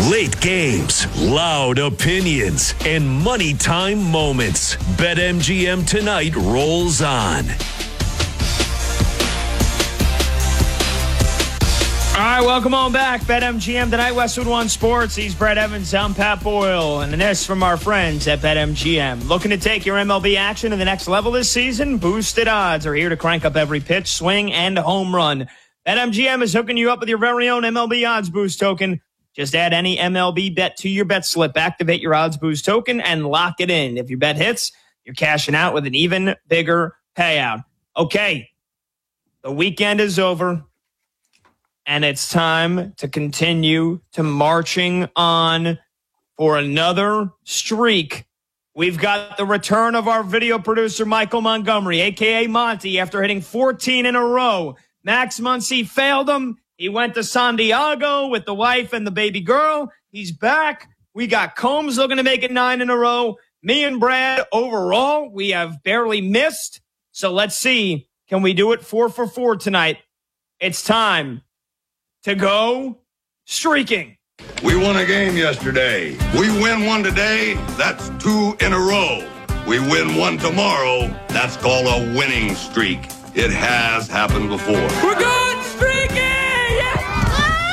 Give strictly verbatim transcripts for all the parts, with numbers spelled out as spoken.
Late games, loud opinions, and money time moments. BetMGM tonight rolls on. All right, welcome on back. BetMGM tonight, Westwood One Sports. He's Brett Evans, I'm Pat Boyle, and this from our friends at BetMGM. Looking to take your M L B action to the next level this season? Boosted odds are here to crank up every pitch, swing, and home run. BetMGM is hooking you up with your very own M L B Odds Boost token. Just add any M L B bet to your bet slip, activate your Odds Boost token, and lock it in. If your bet hits, you're cashing out with an even bigger payout. Okay, the weekend is over. And it's time to continue to marching on for another streak. We've got the return of our video producer, Michael Montgomery, a k a. Monty, after hitting fourteen in a row. Max Muncy failed him. He went to San Diego with the wife and the baby girl. He's back. We got Combs looking to make it nine in a row. Me and Brad, overall, we have barely missed. So let's see. Can we do it four for four tonight? It's time to go streaking. We won a game yesterday. We win one today, that's two in a row. We win one tomorrow, that's called a winning streak. It has happened before. We're going streaking! Yeah!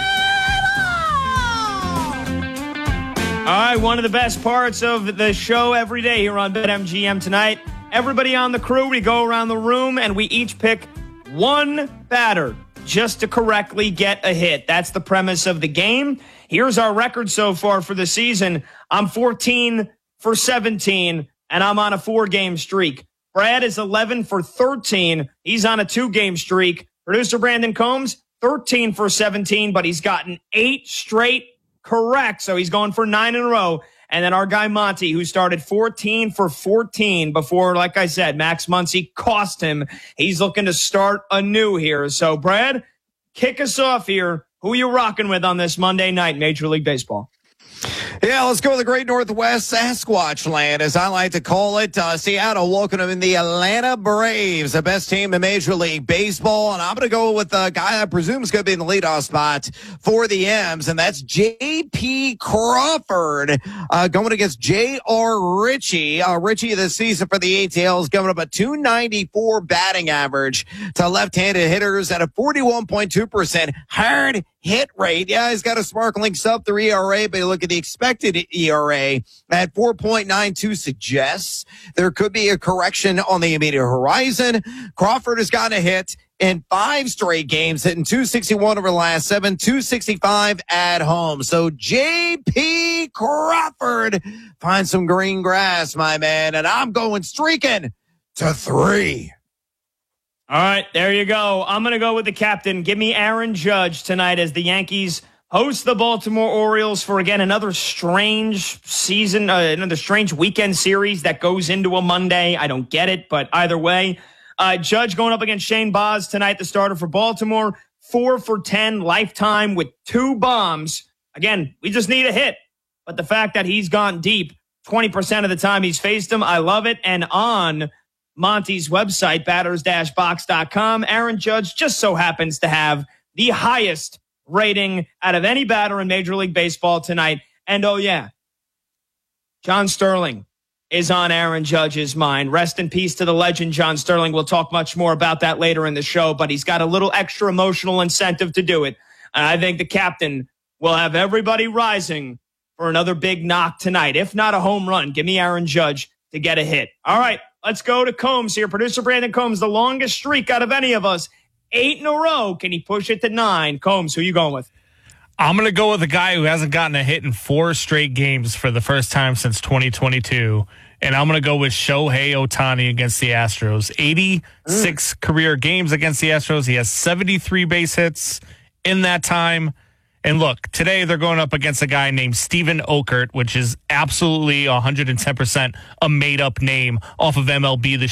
All right, one of the best parts of the show every day here on BetMGM tonight. Everybody on the crew, we go around the room and we each pick one batter just to correctly get a hit. That's the premise of the game. Here's our record so far for the season. I'm fourteen for seventeen, and I'm on a four-game streak. Brad is eleven for thirteen. He's on a two-game streak. Producer Brandon Combs, thirteen for seventeen, but he's gotten eight straight correct, so he's going for nine in a row. And then our guy Monty, who started fourteen for fourteen before, like I said, Max Muncy cost him. He's looking to start anew here. So, Brad, kick us off here. Who are you rocking with on this Monday night in Major League Baseball? Yeah, let's go to the Great Northwest, Sasquatch Land, as I like to call it. Uh, Seattle welcoming in the Atlanta Braves, the best team in Major League Baseball. And I'm going to go with the guy I presume is going to be in the leadoff spot for the M's, and that's J P. Crawford uh, going against J R. Ritchie. Uh, Ritchie this season for the A T L is giving up a two ninety-four batting average to left-handed hitters at a forty-one point two percent hard hit rate. Yeah, he's got a sparkling sub three E R A, but you look at the expected E R A at four point nine two suggests there could be a correction on the immediate horizon. Crawford has gotten a hit in five straight games, hitting two sixty-one over the last seven, two sixty-five at home. So J P. Crawford finds some green grass, my man, and I'm going streaking to three. All right, there you go. I'm going to go with the captain. Give me Aaron Judge tonight as the Yankees host the Baltimore Orioles for, again, another strange season, uh, another strange weekend series that goes into a Monday. I don't get it, but either way. Uh, Judge going up against Shane Baz tonight, the starter for Baltimore. Four for ten lifetime with two bombs. Again, we just need a hit. But the fact that he's gone deep twenty percent of the time he's faced him, I love it. And on Monty's website, batters dash box dot com, Aaron Judge just so happens to have the highest rating out of any batter in Major League Baseball tonight. And oh yeah, John Sterling is on Aaron Judge's mind. Rest in peace to the legend, John Sterling. We'll talk much more about that later in the show, but he's got a little extra emotional incentive to do it. And I think the captain will have everybody rising for another big knock tonight. If not a home run, give me Aaron Judge to get a hit. All right, let's go to Combs here. Producer Brandon Combs, the longest streak out of any of us. Eight in a row. Can he push it to nine? Combs, who you going with? I'm going to go with a guy who hasn't gotten a hit in four straight games for the first time since twenty twenty-two. And I'm going to go with Shohei Ohtani against the Astros. eighty-six mm. career games against the Astros. He has seventy-three base hits in that time. And look, today they're going up against a guy named Steven Okert, which is absolutely one hundred ten percent a made-up name off of M L B The